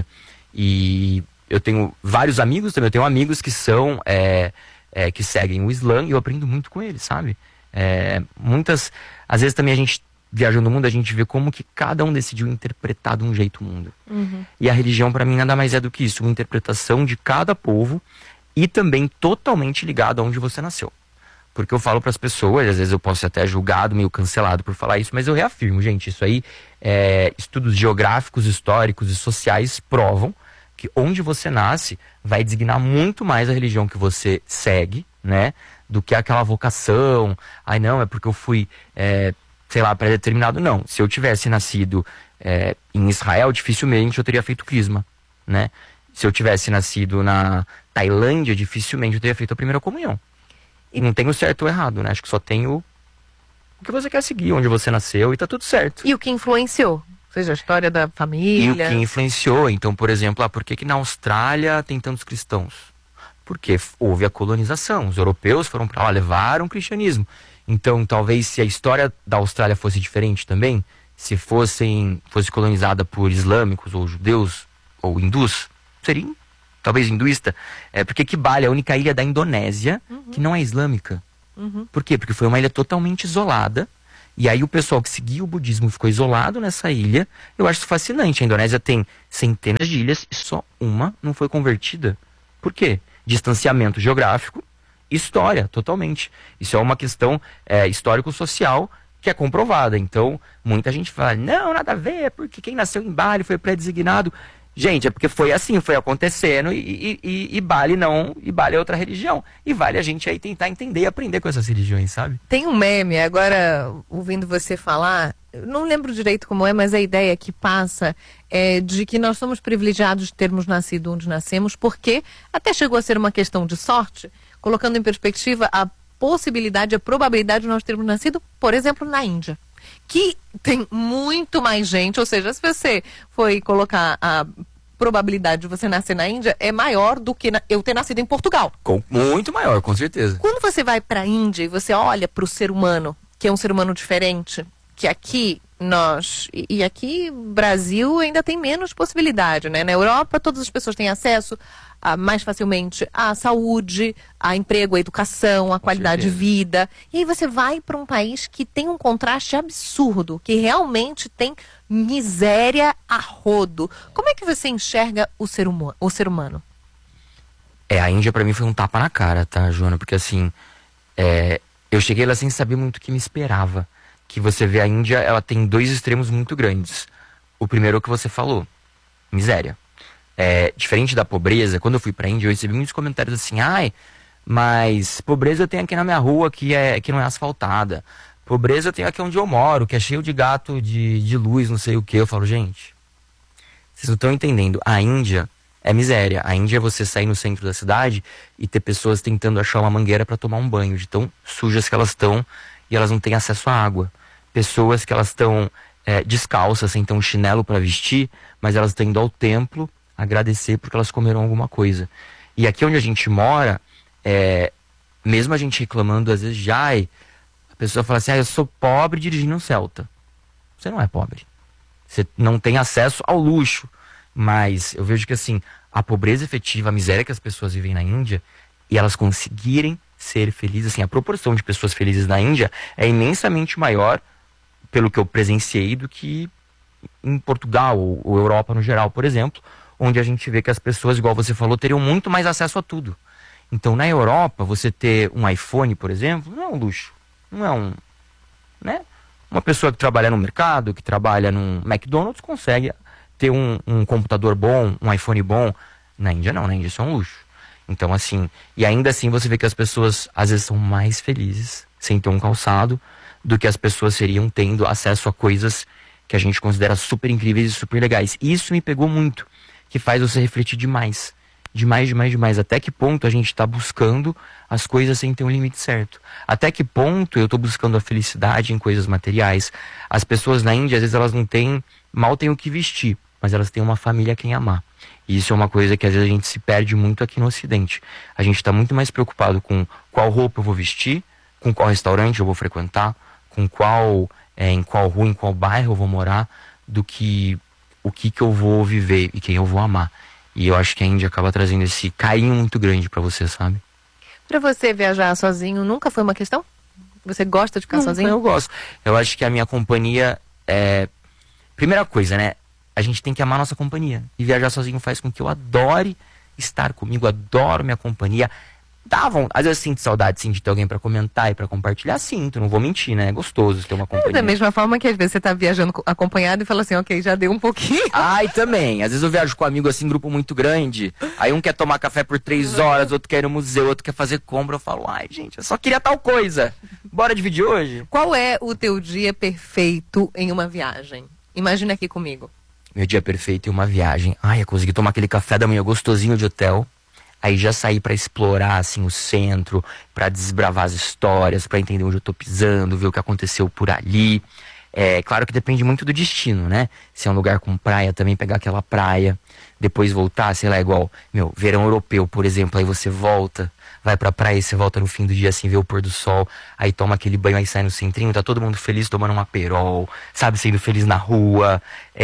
E eu tenho vários amigos também, eu tenho amigos que são, é, é, que seguem o Islã e eu aprendo muito com eles, sabe? É, muitas, às vezes também a gente, viajando o mundo, a gente vê como que cada um decidiu interpretar de um jeito o mundo. Uhum. E a religião para mim nada mais é do que isso, uma interpretação de cada povo e também totalmente ligado a onde você nasceu. Porque eu falo para as pessoas, às vezes eu posso ser até julgado, meio cancelado por falar isso, mas eu reafirmo, gente, isso aí, é, estudos geográficos, históricos e sociais provam que onde você nasce vai designar muito mais a religião que você segue, né? Do que aquela vocação, ai não, é porque eu fui, é, sei lá, pré-determinado. Não, se eu tivesse nascido é, em Israel, dificilmente eu teria feito crisma, né? Se eu tivesse nascido na Tailândia, dificilmente eu teria feito a primeira comunhão. E não tem o certo ou errado, né? Acho que só tem o, o que você quer seguir, onde você nasceu e tá tudo certo. E o que influenciou? Ou seja, a história da E família. o que influenciou, então, por exemplo, ah, por que que na Austrália tem tantos cristãos? Porque houve a colonização, os europeus foram para lá, levaram o cristianismo. Então, talvez se a história da Austrália fosse diferente também, se fossem, fosse colonizada por islâmicos ou judeus ou hindus, seria talvez hinduísta, é, porque que Bali é a única ilha da Indonésia uhum. que não é islâmica. Uhum. Por quê? Porque foi uma ilha totalmente isolada, e aí o pessoal que seguia o budismo ficou isolado nessa ilha. Eu acho isso fascinante. A Indonésia tem centenas de ilhas e só uma não foi convertida. Por quê? Distanciamento geográfico, história, totalmente. Isso é uma questão é, histórico-social que é comprovada. Então, muita gente fala, não, nada a ver, porque quem nasceu em Bali foi pré-designado. Gente, é porque foi assim, foi acontecendo e, e, e Bali não, e Bali é outra religião. E vale a gente aí tentar entender e aprender com essas religiões, sabe? Tem um meme, agora, ouvindo você falar, eu não lembro direito como é, mas a ideia que passa é de que nós somos privilegiados de termos nascido onde nascemos, porque até chegou a ser uma questão de sorte, colocando em perspectiva a possibilidade, a probabilidade de nós termos nascido, por exemplo, na Índia, que tem muito mais gente, ou seja, se você foi colocar a probabilidade de você nascer na Índia, é maior do que na, eu ter nascido em Portugal. Com, muito maior, com certeza. Quando você vai para a Índia e você olha para o ser humano, que é um ser humano diferente, que aqui nós, e, e aqui Brasil ainda tem menos possibilidade, né? Na Europa todas as pessoas têm acesso a, mais facilmente à saúde, a emprego, à educação, à qualidade de vida. E aí você vai para um país que tem um contraste absurdo, que realmente tem miséria a rodo. Como é que você enxerga o ser, huma, o ser humano? É, a Índia pra mim foi um tapa na cara, tá, Joana? Porque assim, é, eu cheguei lá sem saber muito o que me esperava. Que você vê a Índia, ela tem dois extremos muito grandes. O primeiro é o que você falou, miséria. É, diferente da pobreza, quando eu fui pra Índia, eu recebi muitos comentários assim, ai, mas pobreza eu tenho aqui na minha rua, que, é, que não é asfaltada. Pobreza eu tenho aqui onde eu moro, que é cheio de gato de, de luz, não sei o que. Eu falo, gente, vocês não estão entendendo. A Índia é miséria. A Índia é você sair no centro da cidade e ter pessoas tentando achar uma mangueira para tomar um banho, de tão sujas que elas estão e elas não têm acesso à água. Pessoas que elas estão é, descalças, sem ter um chinelo para vestir, mas elas estão indo ao templo agradecer porque elas comeram alguma coisa. E aqui onde a gente mora, é, mesmo a gente reclamando, às vezes, já a pessoa fala assim, ah, eu sou pobre dirigindo um Celta. Você não é pobre. Você não tem acesso ao luxo. Mas eu vejo que assim, a pobreza efetiva, a miséria que as pessoas vivem na Índia, e elas conseguirem ser felizes, assim, a proporção de pessoas felizes na Índia é imensamente maior, pelo que eu presenciei, do que em Portugal ou, ou Europa no geral, por exemplo, onde a gente vê que as pessoas, igual você falou, teriam muito mais acesso a tudo. Então, na Europa, você ter um iPhone, por exemplo, não é um luxo. Não é um... né? Uma pessoa que trabalha no mercado, que trabalha num McDonald's, consegue ter um, um computador bom, um iPhone bom. Na Índia não, na Índia isso é um luxo. Então, assim, e ainda assim você vê que as pessoas, às vezes, são mais felizes sem ter um calçado do que as pessoas seriam tendo acesso a coisas que a gente considera super incríveis e super legais. E isso me pegou muito, que faz você refletir demais. Demais, demais, demais. Até que ponto a gente está buscando as coisas sem ter um limite certo? Até que ponto eu estou buscando a felicidade em coisas materiais? As pessoas na Índia, às vezes, elas não têm, mal têm o que vestir, mas elas têm uma família a quem amar. E isso é uma coisa que às vezes a gente se perde muito aqui no Ocidente. A gente está muito mais preocupado com qual roupa eu vou vestir, com qual restaurante eu vou frequentar, com qual, é, em qual rua, em qual bairro eu vou morar, do que o que, que eu vou viver e quem eu vou amar. E eu acho que a Índia acaba trazendo esse carinho muito grande pra você, sabe? Pra você, viajar sozinho nunca foi uma questão? Você gosta de ficar Nunca, sozinho? Eu gosto. Eu acho que a minha companhia é... Primeira coisa, né? A gente tem que amar a nossa companhia. E viajar sozinho faz com que eu adore estar comigo, adoro minha companhia. Dá vontade. Às vezes eu sinto saudade, sim, de ter alguém pra comentar e pra compartilhar. Sinto, não vou mentir, né? É gostoso ter uma companhia. É da mesma forma que às vezes você tá viajando acompanhado e fala assim, ok, já deu um pouquinho. Ai, também. Às vezes eu viajo com um amigo assim, grupo muito grande. Aí um quer tomar café por três horas, outro quer ir no museu, outro quer fazer compra. Eu falo, ai, gente, eu só queria tal coisa. Bora dividir hoje? Qual é o teu dia perfeito em uma viagem? Imagina aqui comigo. Meu dia perfeito em uma viagem. Ai, eu consegui tomar aquele café da manhã gostosinho de hotel. Aí já saí pra explorar, assim, o centro, pra desbravar as histórias, pra entender onde eu tô pisando, ver o que aconteceu por ali. É claro que depende muito do destino, né? Se é um lugar com praia, também pegar aquela praia. Depois voltar, sei lá, igual, meu, verão europeu, por exemplo, aí você volta, vai pra praia e você volta no fim do dia assim, vê o pôr do sol, aí toma aquele banho, aí sai no centrinho, tá todo mundo feliz tomando um aperol, sabe, sendo feliz na rua,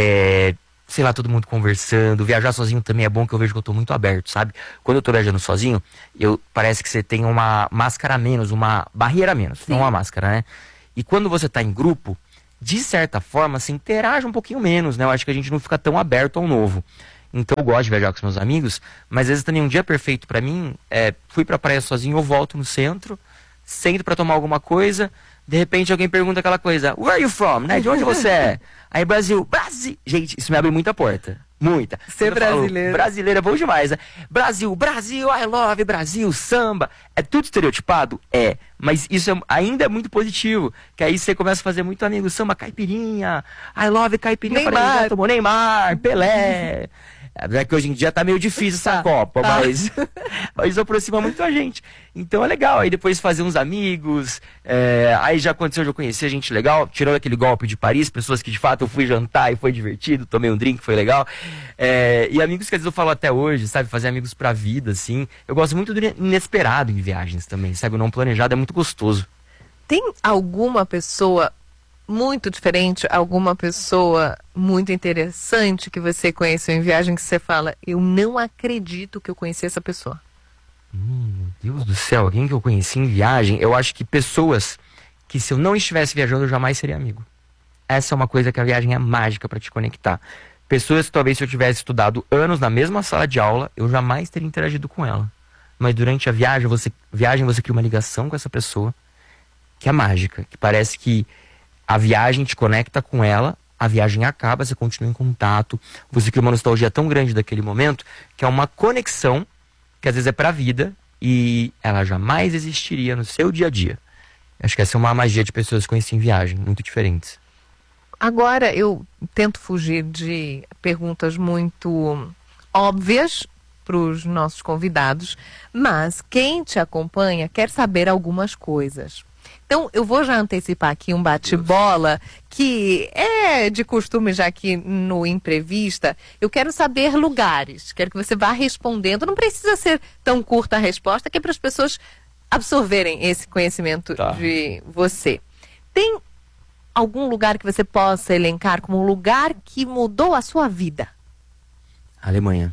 é, sei lá, todo mundo conversando. Viajar sozinho também é bom, que eu vejo que eu tô muito aberto, sabe? Quando eu tô viajando sozinho, eu, parece que você tem uma máscara a menos, uma barreira a menos, Sim. não uma máscara, né? E quando você tá em grupo, de certa forma, se interage um pouquinho menos, né? Eu acho que a gente não fica tão aberto ao novo. Então eu gosto de viajar com os meus amigos, mas às vezes também um dia perfeito pra mim é, fui pra praia sozinho, eu volto no centro, sento pra tomar alguma coisa, de repente alguém pergunta aquela coisa, where are you from, né? De onde você é? Aí Brasil, Brasil, gente, isso me abre muita porta, muita. Ser Quando eu falo, brasileiro. brasileiro é bom demais, né? Brasil, Brasil, I love Brasil, samba, é tudo estereotipado? É, mas isso é, ainda é muito positivo, que aí você começa a fazer muito amigo, samba, caipirinha, I love caipirinha, Neymar. Falei, já tomou Neymar, Pelé... É que hoje em dia tá meio difícil essa Tá, Copa, tá. mas, mas aproxima muito a gente. Então é legal. Aí depois fazer uns amigos. é, aí já aconteceu de eu conhecer gente legal, tirando aquele golpe de Paris, pessoas que de fato eu fui jantar e foi divertido, tomei um drink, foi legal. É, e amigos que às vezes eu falo até hoje, sabe? Fazer amigos pra vida, assim. Eu gosto muito do inesperado em viagens também, sabe? O não planejado é muito gostoso. Tem alguma pessoa muito diferente, alguma pessoa muito interessante que você conheceu em viagem que você fala, eu não acredito que eu conheci essa pessoa? Hum, meu Deus do céu, alguém que eu conheci em viagem, eu acho que pessoas que se eu não estivesse viajando eu jamais seria amigo. Essa é uma coisa que a viagem é mágica pra te conectar. Pessoas que talvez se eu tivesse estudado anos na mesma sala de aula, eu jamais teria interagido com ela. Mas durante a viagem você, viagem, você cria uma ligação com essa pessoa que é mágica, que parece que a viagem te conecta com ela, a viagem acaba, você continua em contato, você cria uma nostalgia tão grande daquele momento, que é uma conexão, que às vezes é pra vida, e ela jamais existiria no seu dia a dia. Acho que essa é uma magia de pessoas que conheci em viagem, muito diferentes. Agora eu tento fugir de perguntas muito óbvias para os nossos convidados, mas quem te acompanha quer saber algumas coisas. Então, eu vou já antecipar aqui um bate-bola que é de costume já aqui no Imprevista. Eu quero saber lugares, quero que você vá respondendo. Não precisa ser tão curta a resposta, que é para as pessoas absorverem esse conhecimento Tá. de você. Tem algum lugar que você possa elencar como um lugar que mudou a sua vida? Alemanha.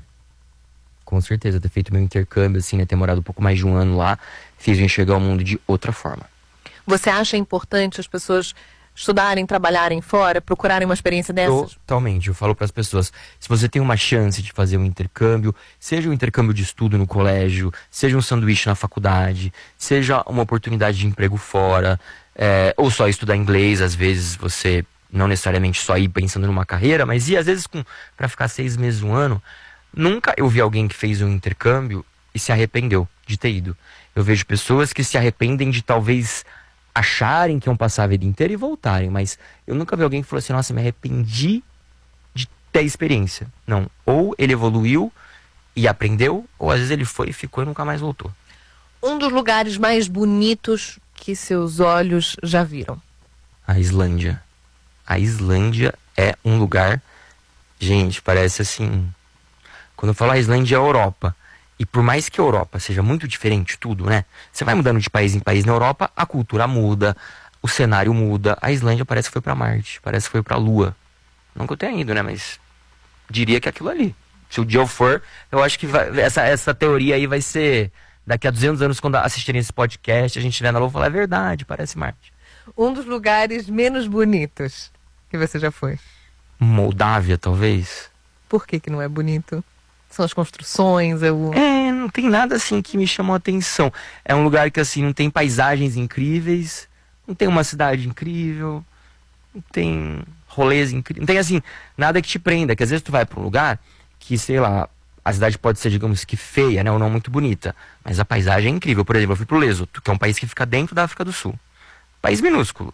Com certeza, ter feito meu intercâmbio, assim, né? Ter morado um pouco mais de um ano lá, fez eu enxergar o mundo de outra forma. Você acha importante as pessoas estudarem, trabalharem fora, procurarem uma experiência dessas? Totalmente, eu falo para as pessoas, se você tem uma chance de fazer um intercâmbio, seja um intercâmbio de estudo no colégio, seja um sanduíche na faculdade, seja uma oportunidade de emprego fora, é, ou só estudar inglês, às vezes você não necessariamente só ir pensando numa carreira, mas ir às vezes para ficar seis meses, um ano. Nunca eu vi alguém que fez um intercâmbio e se arrependeu de ter ido. Eu vejo pessoas que se arrependem de talvez acharem que iam passar a vida inteira e voltarem, mas eu nunca vi alguém que falou assim, nossa, me arrependi de ter a experiência. Não, ou ele evoluiu e aprendeu, ou às vezes ele foi e ficou e nunca mais voltou. Um dos lugares mais bonitos que seus olhos já viram? A Islândia. A Islândia é um lugar, gente, parece assim, quando eu falo a Islândia é a Europa. E por mais que a Europa seja muito diferente tudo, né? Você vai mudando de país em país na Europa, a cultura muda, o cenário muda. A Islândia parece que foi pra Marte, parece que foi pra Lua. Não que eu tenha ido, né? Mas diria que é aquilo ali. Se o dia eu for, eu acho que vai, essa, essa teoria aí vai ser... Daqui a duzentos anos, quando assistirem esse podcast, a gente estiver na Lua e falar, é verdade, parece Marte. Um dos lugares menos bonitos que você já foi? Moldávia, talvez. Por que que não é bonito? São as construções, é o... É, não tem nada assim que me chamou a atenção. É um lugar que assim não tem paisagens incríveis, não tem uma cidade incrível, não tem rolês incríveis, não tem assim nada que te prenda. Que às vezes tu vai para um lugar que, sei lá, a cidade pode ser, digamos que feia, né, ou não muito bonita, mas a paisagem é incrível. Por exemplo, eu fui pro Lesoto, que é um país que fica dentro da África do Sul, país minúsculo.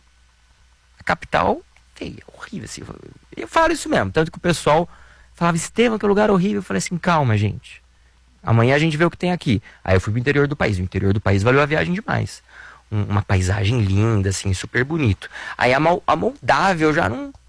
A capital feia, horrível assim. Eu falo isso mesmo, tanto que o pessoal falava, Estevam, que lugar horrível. Eu falei assim, calma, gente. Amanhã a gente vê o que tem aqui. Aí eu fui pro interior do país. O interior do país valeu a viagem demais. Um, uma paisagem linda, assim, super bonito. Aí a, Mal, a Moldávia eu já não...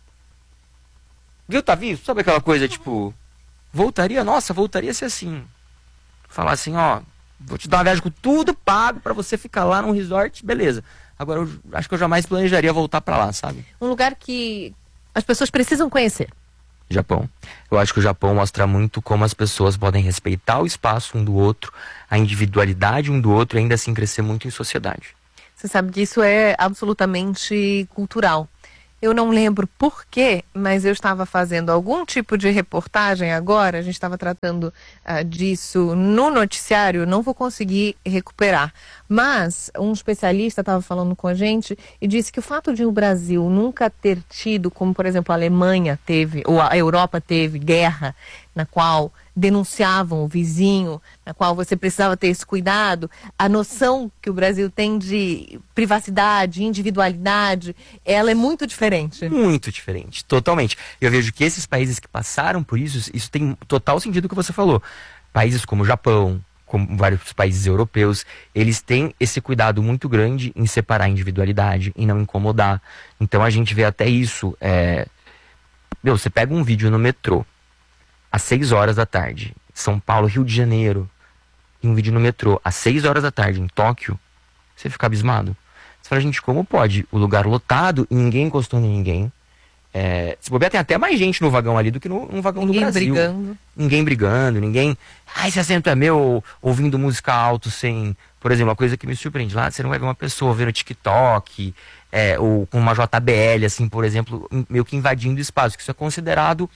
Viu, tá visto? Sabe aquela coisa, tipo... Voltaria? Nossa, voltaria a ser assim. Falar assim, ó... vou te dar uma viagem com tudo pago pra você ficar lá num resort, beleza. Agora, eu acho que eu jamais planejaria voltar pra lá, sabe? Um lugar que as pessoas precisam conhecer. Japão. Eu acho que o Japão mostra muito como as pessoas podem respeitar o espaço um do outro, a individualidade um do outro e ainda assim crescer muito em sociedade. Você sabe que isso é absolutamente cultural. Eu não lembro por quê, mas eu estava fazendo algum tipo de reportagem agora, a gente estava tratando uh, disso no noticiário, não vou conseguir recuperar. Mas um especialista estava falando com a gente e disse que o fato de o Brasil nunca ter tido, como por exemplo a Alemanha teve, ou a Europa teve, guerra, na qual denunciavam o vizinho, na qual você precisava ter esse cuidado, a noção que o Brasil tem de privacidade, individualidade, ela é muito diferente. Muito diferente, totalmente. Eu vejo que esses países que passaram por isso, isso tem total sentido o que você falou. Países como o Japão, como vários países europeus, eles têm esse cuidado muito grande em separar a individualidade, em não incomodar. Então a gente vê até isso. É... Meu, você pega um vídeo no metrô, às seis horas da tarde, São Paulo, Rio de Janeiro, e um vídeo no metrô, às seis horas da tarde, em Tóquio, você fica abismado. Você fala, gente, como pode? O lugar lotado e ninguém encostando em ninguém. É, se bobear, tem até mais gente no vagão ali do que no, no vagão ninguém do Brasil. Brigando. Ninguém brigando, ninguém... Ah, esse assento é meu, ouvindo música alto sem... Por exemplo, uma coisa que me surpreende lá, você não vai ver uma pessoa vendo TikTok, é, ou com uma J B L, assim, por exemplo, meio que invadindo o espaço, que isso é considerado...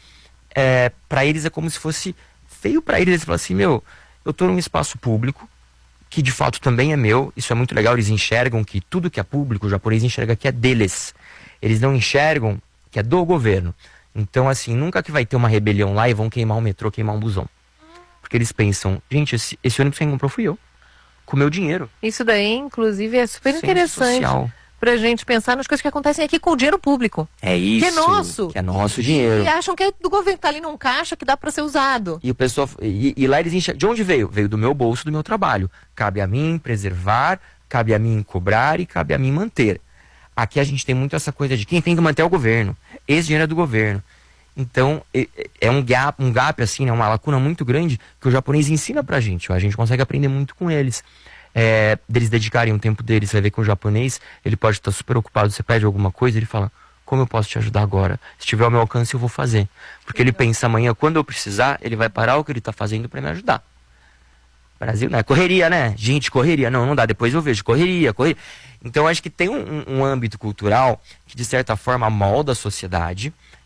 É, para eles é como se fosse feio para eles. Eles falam assim, meu, eu tô num espaço público que de fato também é meu, isso é muito legal. Eles enxergam que tudo que é público, o japonês enxerga que é deles, eles não enxergam que é do governo. Então assim, nunca que vai ter uma rebelião lá e vão queimar um metrô, queimar um busão, porque eles pensam, gente, esse, esse ônibus quem comprou fui eu, com meu dinheiro. Isso daí inclusive é super Centro interessante social. Pra gente pensar nas coisas que acontecem aqui com o dinheiro público. É isso. Que é nosso. Que é nosso dinheiro. E acham que é do governo, tá ali num caixa que dá pra ser usado. E o pessoal, e, e lá eles enxergam. De onde veio? Veio do meu bolso, do meu trabalho. Cabe a mim preservar, cabe a mim cobrar e cabe a mim manter. Aqui a gente tem muito essa coisa de quem tem que manter é o governo. Esse dinheiro é do governo. Então, é, é um gap, um gap assim, né, uma lacuna muito grande que o japonês ensina pra gente. Ó, a gente consegue aprender muito com eles. É, deles dedicarem um tempo deles. Você vai ver que o japonês, ele pode estar super ocupado, você pede alguma coisa, ele fala, como eu posso te ajudar agora? Se tiver ao meu alcance eu vou fazer, porque ele pensa, amanhã quando eu precisar, ele vai parar o que ele está fazendo para me ajudar. Brasil, né? Correria, né? Gente, correria, não, não dá, depois eu vejo, correria, correria. Então acho que tem um, um âmbito cultural que de certa forma molda a sociedade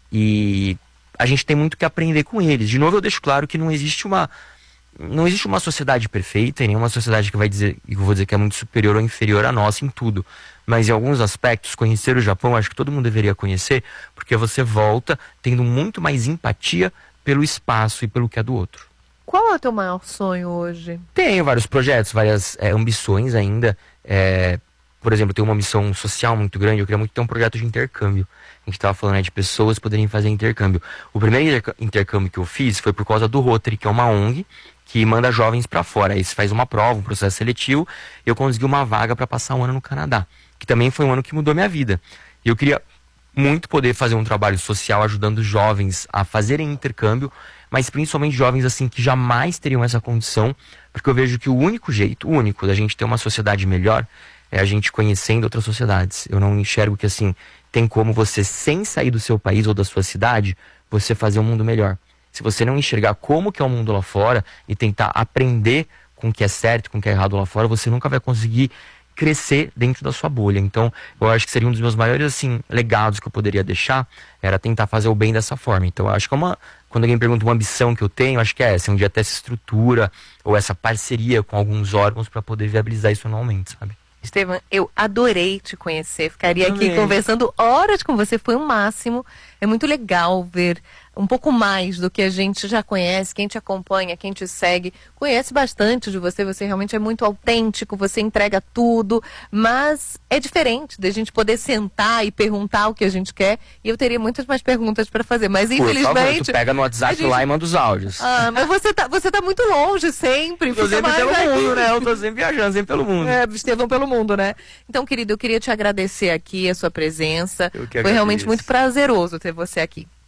e a gente tem muito que aprender com eles. De novo eu deixo claro que não existe uma Não existe uma sociedade perfeita e nenhuma sociedade que vai dizer, eu vou dizer que é muito superior ou inferior a nossa em tudo. Mas em alguns aspectos, conhecer o Japão, acho que todo mundo deveria conhecer, porque você volta tendo muito mais empatia pelo espaço e pelo que é do outro. Qual é o teu maior sonho hoje? Tenho vários projetos, várias é, ambições ainda. É, por exemplo, eu tenho uma missão social muito grande, eu queria muito ter um projeto de intercâmbio. A gente estava falando, né, de pessoas poderem fazer intercâmbio. O primeiro intercâmbio que eu fiz foi por causa do Rotary, que é uma O N G, que manda jovens para fora. Aí você faz uma prova, um processo seletivo, e eu consegui uma vaga para passar um ano no Canadá, que também foi um ano que mudou minha vida. E eu queria muito poder fazer um trabalho social ajudando jovens a fazerem intercâmbio, mas principalmente jovens assim que jamais teriam essa condição, porque eu vejo que o único jeito, o único da gente ter uma sociedade melhor é a gente conhecendo outras sociedades. Eu não enxergo que assim tem como você, sem sair do seu país ou da sua cidade, você fazer um mundo melhor. Se você não enxergar como que é o mundo lá fora e tentar aprender com o que é certo e com o que é errado lá fora, você nunca vai conseguir crescer dentro da sua bolha. Então, eu acho que seria um dos meus maiores assim, legados que eu poderia deixar, era tentar fazer o bem dessa forma. Então, eu acho que é uma, quando alguém pergunta uma ambição que eu tenho, acho que é essa, um dia ter essa estrutura ou essa parceria com alguns órgãos para poder viabilizar isso anualmente, sabe? Estevam, eu adorei te conhecer, ficaria Também. aqui conversando horas com você, foi o máximo. É muito legal ver um pouco mais do que a gente já conhece, quem te acompanha, quem te segue, conhece bastante de você, você realmente é muito autêntico, você entrega tudo, mas é diferente da gente poder sentar e perguntar o que a gente quer, e eu teria muitas mais perguntas para fazer, mas infelizmente... Por favor, tu pega no WhatsApp gente... lá e manda os áudios. Ah, mas você tá, você tá muito longe sempre. Eu tô sempre pelo aqui. mundo, né? Eu tô sempre viajando, sempre pelo mundo. É, Estevam pelo mundo, né? Então, querido, eu queria te agradecer aqui a sua presença. Eu que Foi agradeço. realmente muito prazeroso ter você aqui.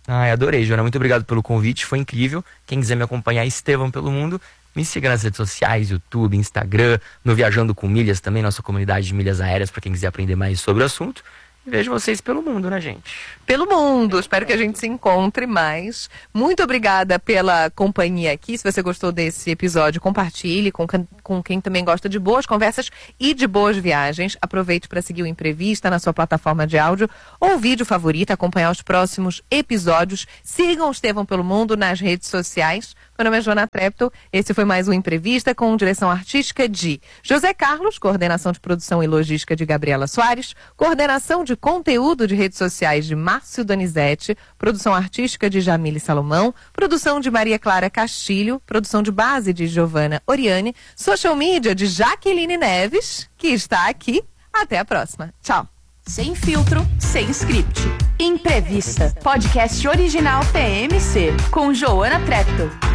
Ai, adorei, Joana. Muito obrigado pelo convite, foi incrível. Quem quiser me acompanhar, Estevão pelo Mundo, me siga nas redes sociais, YouTube, Instagram, no Viajando com Milhas também, nossa comunidade de milhas aéreas, para quem quiser aprender mais sobre o assunto. E vejo vocês pelo mundo, né, gente? Pelo mundo. Espero que a gente se encontre mais. Muito obrigada pela companhia aqui. Se você gostou desse episódio, compartilhe com, com quem também gosta de boas conversas e de boas viagens. Aproveite para seguir o Imprevista na sua plataforma de áudio ou vídeo favorita, acompanhar os próximos episódios. Sigam o Estevão pelo Mundo nas redes sociais. Meu nome é Joana Treptow. Esse foi mais um Imprevista com direção artística de José Carlos, coordenação de produção e logística de Gabriela Soares, coordenação de conteúdo de redes sociais de Márcio Donizete, produção artística de Jamile Salomão, produção de Maria Clara Castilho, produção de base de Giovana Oriane, social media de Jaqueline Neves, que está aqui. Até a próxima. Tchau. Sem filtro, sem script. Imprevista. Podcast original P M C, com Joana Treptow.